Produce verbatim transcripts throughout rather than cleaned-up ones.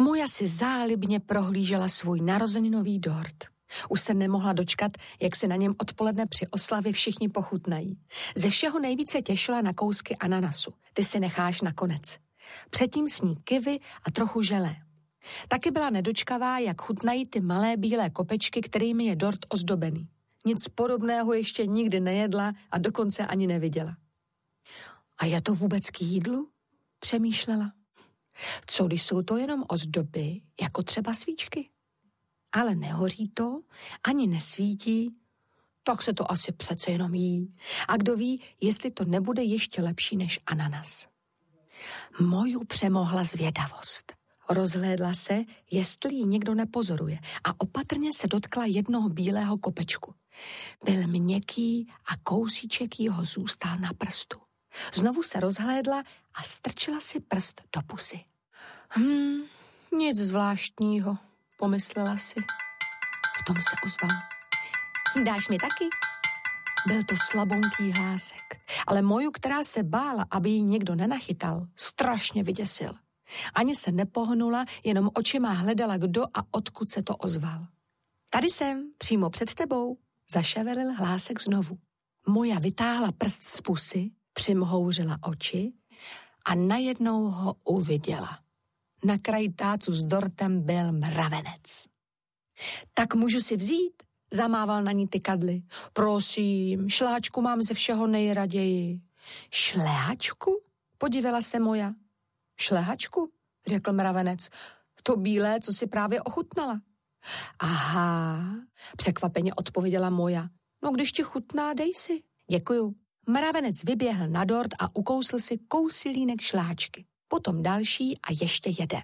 Moja si zálibně prohlížela svůj narozeninový dort. Už se nemohla dočkat, jak se na něm odpoledne při oslavě všichni pochutnají. Ze všeho nejvíce těšila na kousky ananasu. Ty si necháš nakonec. Předtím sní kivy a trochu želé. Taky byla nedočkavá, jak chutnají ty malé bílé kopečky, kterými je dort ozdobený. Nic podobného ještě nikdy nejedla a dokonce ani neviděla. A je to vůbec k jídlu? Přemýšlela. Co když jsou to jenom ozdoby, jako třeba svíčky? Ale nehoří to, ani nesvítí, tak se to asi přece jenom jí. A kdo ví, jestli to nebude ještě lepší než ananas. Moju přemohla zvědavost. Rozhlédla se, jestli ji někdo nepozoruje a opatrně se dotkla jednoho bílého kopečku. Byl měkký a kousíček jeho zůstal na prstu. Znovu se rozhlédla a strčila si prst do pusy. Hmm, nic zvláštního, pomyslela si. V tom se ozval. Dáš mi taky? Byl to slabonký hlásek, ale Moju, která se bála, aby ji někdo nenachytal, strašně vyděsil. Ani se nepohnula, jenom očima hledala, kdo a odkud se to ozval. Tady jsem, přímo před tebou, zaševelil hlásek znovu. Moja vytáhla prst z pusy, přimhouřila oči a najednou ho uviděla. Na kraji tácu s dortem byl mravenec. Tak můžu si vzít? Zamával na ní tykadly. Prosím, šlehačku mám ze všeho nejraději. Šlehačku? Podívela se Moja. Šlehačku? Řekl mravenec. To bílé, co si právě ochutnala. Aha, překvapeně odpověděla Moja. No když ti chutná, dej si. Děkuju. Mravenec vyběhl na dort a ukousl si kousilínek šlehačky. Potom další a ještě jeden.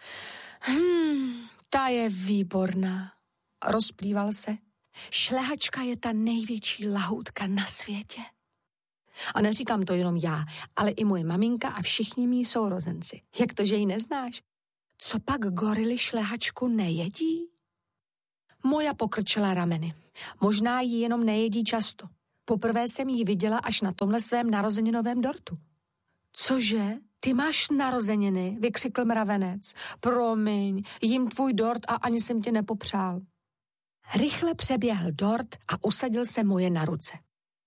Hmm, ta je výborná. Rozplýval se. Šlehačka je ta největší lahůdka na světě. A neříkám to jenom já, ale i moje maminka a všichni mí sourozenci. Jak to, že ji neznáš? Co pak gorily šlehačku nejedí? Moja pokrčila rameny. Možná ji jenom nejedí často. Poprvé jsem ji viděla až na tomhle svém narozeninovém dortu. Cože? Ty máš narozeniny, vykřikl mravenec. Promiň, jím tvůj dort a ani jsem tě nepopřál. Rychle přeběhl dort a usadil se Moje na ruce.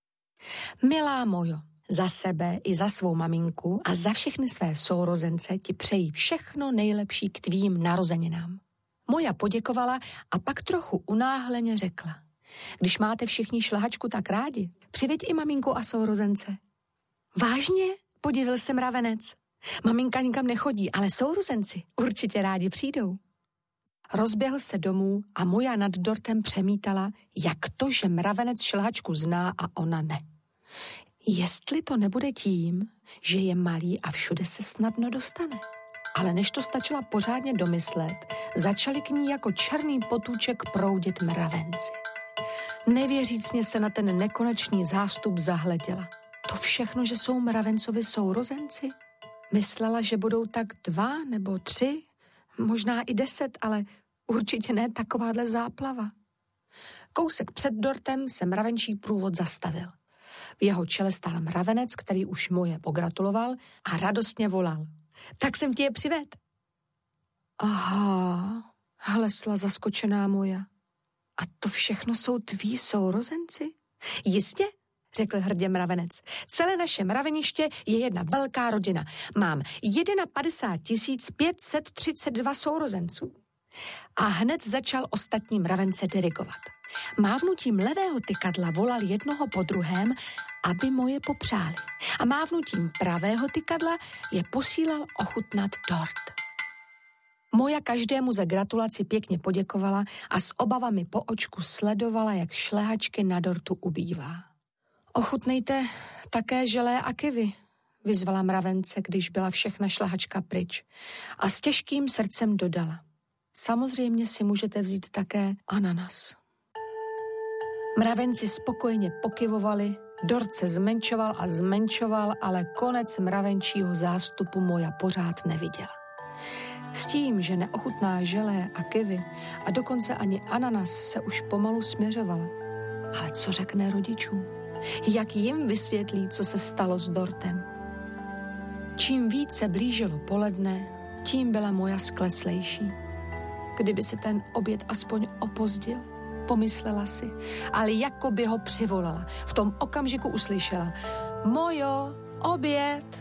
Milá Mojo, za sebe i za svou maminku a za všechny své sourozence ti přeji všechno nejlepší k tvým narozeninám. Moja poděkovala a pak trochu unáhleně řekla. Když máte všichni šlehačku tak rádi, přiveď i maminku a sourozence. Vážně? Podivil se mravenec. Maminka nikam nechodí, ale sourozenci určitě rádi přijdou. Rozběhl se domů a Moja nad dortem přemítala, jak to, že mravenec šlehačku zná a ona ne. Jestli to nebude tím, že je malý a všude se snadno dostane. Ale než to stačila pořádně domyslet, začali k ní jako černý potůček proudit mravenci. Nevěřícně se na ten nekonečný zástup zahleděla. To všechno, že jsou mravencovi sourozenci? Myslela, že budou tak dva nebo tři, možná i deset, ale určitě ne takováhle záplava. Kousek před dortem se mravenčí průvod zastavil. V jeho čele stál mravenec, který už Moje pogratuloval a radostně volal. Tak jsem ti je přived. Aha, hlesla zaskočená Moja. A to všechno jsou tví sourozenci? Jistě, řekl hrdě mravenec. Celé naše mraveniště je jedna velká rodina. Mám padesát jedna tisíc pět set třicet dva sourozenců. A hned začal ostatní mravence dirigovat. Mávnutím levého tykadla volal jednoho po druhém, aby Moje popřáli. A mávnutím pravého tykadla je posílal ochutnat dort. Moja každému za gratulaci pěkně poděkovala a s obavami po očku sledovala, jak šlehačky na dortu ubývá. Ochutnejte také želé a kivy, vyzvala mravence, když byla všechna šlehačka pryč. A s těžkým srdcem dodala. Samozřejmě si můžete vzít také ananas. Mravenci spokojeně pokyvovali, dort se zmenšoval a zmenšoval, ale konec mravenčího zástupu Moja pořád neviděla. S tím, že neochutná želé a kivy a dokonce ani ananas se už pomalu směřovala. Ale co řekne rodičům? Jak jim vysvětlí, co se stalo s dortem? Čím více blížilo poledne, Tím byla Moja skleslejší. Kdyby se ten oběd aspoň opozdil, pomyslela si, ale jako by ho přivolala. V tom okamžiku uslyšela: Mojo, oběd!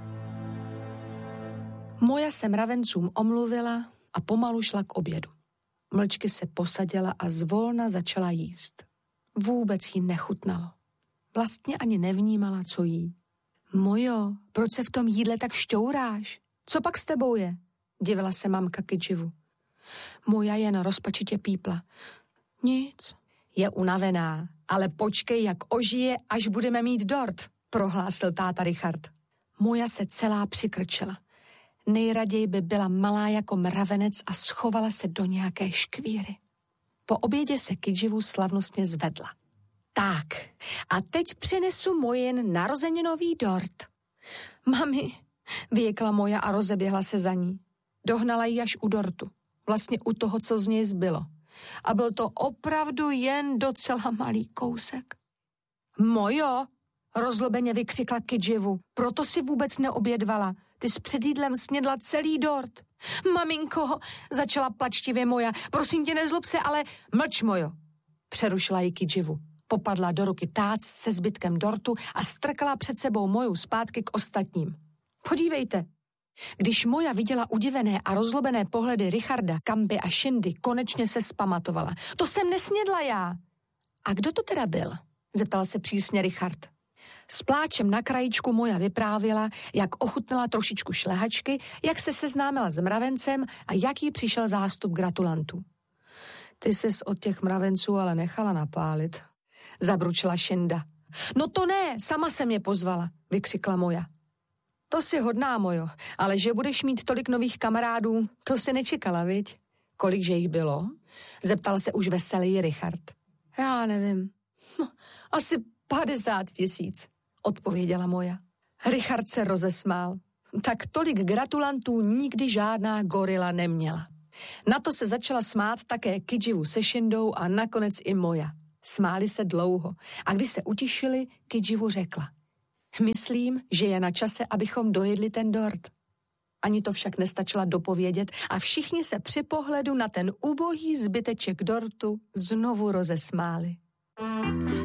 Moja se mravencům omluvila a pomalu šla k obědu. Mlčky se posadila a zvolna začala jíst. Vůbec jí nechutnalo. Vlastně ani nevnímala, co jí. Mojo, proč se v tom jídle tak šťouráš? Co pak s tebou je? Divila se mamka Kydživu. Moja jen rozpačitě pípla. Nic. Je unavená, ale počkej, jak ožije, až budeme mít dort, prohlásil táta Richard. Moja se celá přikrčela. Nejraději by byla malá jako mravenec a schovala se do nějaké škvíry. Po obědě se Kydživu slavnostně zvedla. Tak, a teď přinesu Mojin narozeninový dort. Mami, vyjekla Moja a rozeběhla se za ní. Dohnala ji až u dortu, vlastně u toho, co z něj zbylo. A byl to opravdu jen docela malý kousek. Mojo, rozlobeně vykřikla Kydživu, proto si vůbec neobědvala. Ty s před jídlem snědla celý dort. Maminko, začala plačtivě Moja, prosím tě, nezlob se, ale mlč, Mojo. Přerušila ji Kydživu. Popadla do ruky tác se zbytkem dortu a strkala před sebou Moju zpátky k ostatním. Podívejte. Když Moja viděla udivené a rozlobené pohledy Richarda, Kampy a Shindy, konečně se zpamatovala. To jsem nesnědla já. A kdo to teda byl? Zeptal se přísně Richard. S pláčem na krajičku Moja vyprávěla, jak ochutnala trošičku šlehačky, jak se seznámila s mravencem a jak jí přišel zástup gratulantů. Ty ses od těch mravenců ale nechala napálit, zabručila Shinda. No to ne, sama se mě pozvala, vykřikla Moja. To si hodná, Mojo, ale že budeš mít tolik nových kamarádů, to si nečekala, viď? Kolikže jich bylo? Zeptal se už veselý Richard. Já nevím, no, asi padesát tisíc, odpověděla Moja. Richard se rozesmál. Tak tolik gratulantů nikdy žádná gorila neměla. Na to se začala smát také Kydživu se Shindou a nakonec i Moja. Smáli se dlouho a když se utišili, Kydživu řekla. Myslím, že je na čase, abychom dojedli ten dort. Ani to však nestačila dopovědět a všichni se při pohledu na ten ubohý zbyteček dortu znovu rozesmáli.